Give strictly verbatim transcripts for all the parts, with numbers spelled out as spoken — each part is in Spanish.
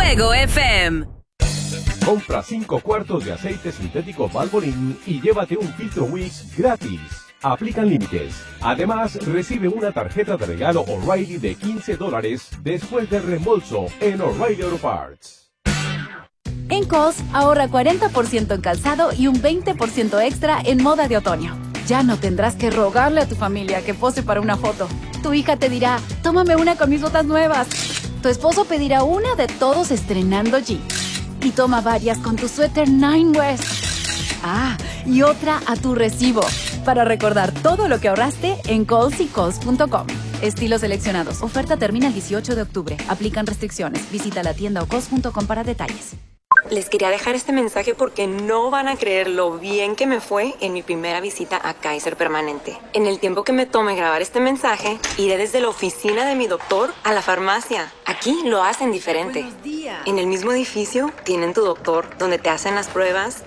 Fuego F M. Compra cinco cuartos de aceite sintético Valvoline y llévate un filtro Wix gratis. Aplican límites. Además, recibe una tarjeta de regalo O'Reilly de quince dólares después del reembolso en O'Reilly Auto Parts. En Kohl's, ahorra cuarenta por ciento en calzado y un veinte por ciento extra en moda de otoño. Ya no tendrás que rogarle a tu familia que pose para una foto. Tu hija te dirá, tómame una con mis botas nuevas. Tu esposo pedirá una de todos estrenando jeans. Y toma varias con tu suéter Nine West. Ah, y otra a tu recibo. Para recordar todo lo que ahorraste en Kohl's y Kohl's punto com. Estilos seleccionados. Oferta termina el dieciocho de octubre. Aplican restricciones. Visita la tienda o Kohl's punto com para detalles. Les quería dejar este mensaje porque no van a creer lo bien que me fue en mi primera visita a Kaiser Permanente. En el tiempo que me tome grabar este mensaje, iré desde la oficina de mi doctor a la farmacia. Aquí lo hacen diferente. Buenos días. En el mismo edificio tienen tu doctor, donde te hacen las pruebas,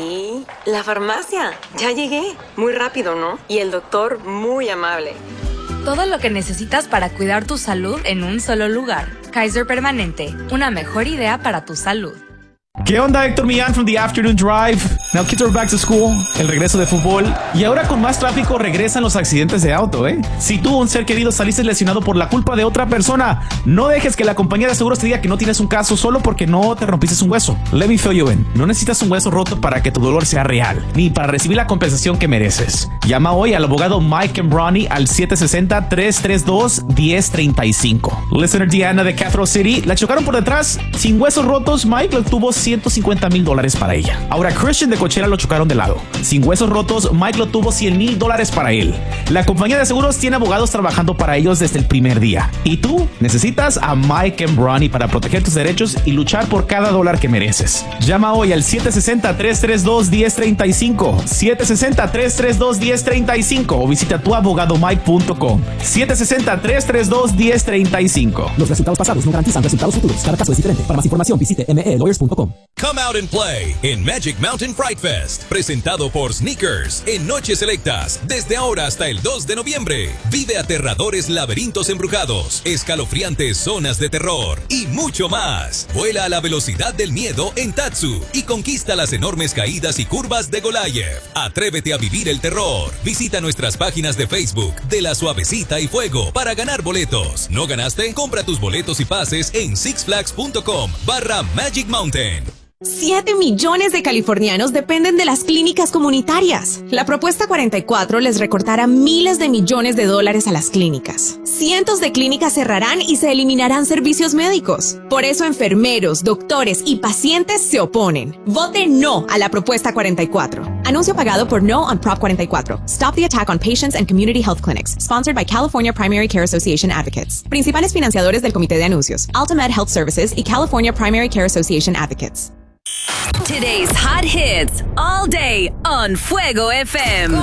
y la farmacia. Ya llegué. Muy rápido, ¿no? Y el doctor muy amable. Todo lo que necesitas para cuidar tu salud en un solo lugar. Kaiser Permanente, una mejor idea para tu salud. ¿Qué onda, Héctor Millán from The Afternoon Drive? Now kids are back to school, el regreso de fútbol. Y ahora con más tráfico regresan los accidentes de auto, ¿eh? Si tú o un ser querido saliste lesionado por la culpa de otra persona, no dejes que la compañía de seguros te diga que no tienes un caso solo porque no te rompiste un hueso. Let me fill you in. No necesitas un hueso roto para que tu dolor sea real, ni para recibir la compensación que mereces. Llama hoy al abogado Mike Cambroni al siete seis cero, tres tres dos, uno cero tres cinco. Listener Diana de Cathedral City, la chocaron por detrás. Sin huesos rotos, Mike lo tuvo ciento cincuenta mil dólares para ella. Ahora Christian de Coachella lo chocaron de lado. Sin huesos rotos, Mike lo tuvo cien mil dólares para él. La compañía de seguros tiene abogados trabajando para ellos desde el primer día. Y tú necesitas a Mike Cambroni para proteger tus derechos y luchar por cada dólar que mereces. Llama hoy al siete seis cero, tres tres dos, uno cero tres cinco, siete seis cero, tres tres dos, uno cero tres cinco o visita tu abogado mike punto com. siete seis cero, tres tres dos, uno cero tres cinco. Los resultados pasados no garantizan resultados futuros. Cada caso es diferente. Para más información visite m e lawyers punto com. Come out and play en Magic Mountain Fright Fest, presentado por Sneakers en Noches Selectas, desde ahora hasta el dos de noviembre. Vive aterradores laberintos embrujados, escalofriantes zonas de terror y mucho más. Vuela a la velocidad del miedo en Tatsu y conquista las enormes caídas y curvas de Goliath. Atrévete a vivir el terror. Visita nuestras páginas de Facebook de La Suavecita y Fuego para ganar boletos. ¿No ganaste? Compra tus boletos y pases en sixflags punto com barra Magic Mountain. Siete millones de californianos dependen de las clínicas comunitarias. La propuesta cuarenta y cuatro les recortará miles de millones de dólares a las clínicas. Cientos de clínicas cerrarán y se eliminarán servicios médicos. Por eso enfermeros, doctores y pacientes se oponen. Vote no a la propuesta cuarenta y cuatro. Anuncio pagado por No on Prop cuarenta y cuatro. Stop the attack on patients and community health clinics. Sponsored by California Primary Care Association Advocates. Principales financiadores del comité de anuncios: Altamed Health Services y California Primary Care Association Advocates. Today's hot hits all day on Fuego F M.